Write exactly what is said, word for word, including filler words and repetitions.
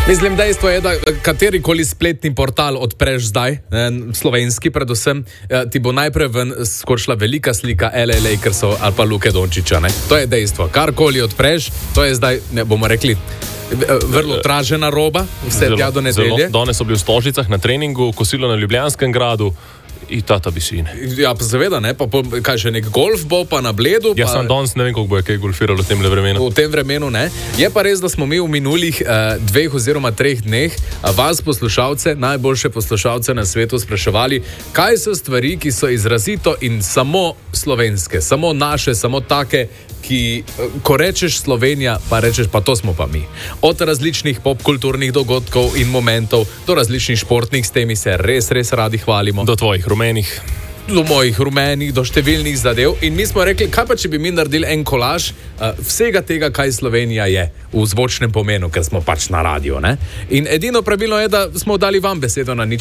Mislim, dejstvo je, da katerikoli spletni portal odpreš zdaj, slovenski predvsem, ti bo najprej ven skočila velika slika L A Lakersov ali pa Luke Dončića. Ne? To je dejstvo. Karkoli odpreš, to je zdaj, ne bomo rekli, vrlo tražena roba, vse tja do nedelje. Danes so bili v Stožicah na treningu, kosilo na Ljubljanskem gradu. I tata visine. Ja, pa seveda, ne, pa po, kaj še nek golf bo, pa na Bledu. Ja, pa... sam danes ne vem, koliko bo je kaj golfiralo v tem vremenu. V tem vremenu, ne. Je pa res, da smo mi v minulih uh, dveh oziroma treh dneh uh, vas poslušalce, najboljše poslušalce na svetu spraševali, kaj so stvari, ki so izrazito in samo slovenske, samo naše, samo take, ki, ko rečeš Slovenija, pa rečeš, pa to smo pa mi. Od različnih popkulturnih dogodkov in momentov, do različnih športnih, s temi se res, res radi hvalimo. Do tvojih rumenih. Do mojih rumenih, do številnih zadev. In mi smo rekli, kaj pa če bi mi naredili en kolaž uh, vsega tega, kaj Slovenija je v zvočnem pomenu, ker smo pač na radio, ne? In edino pravilno je, da smo dali vam besedo na nič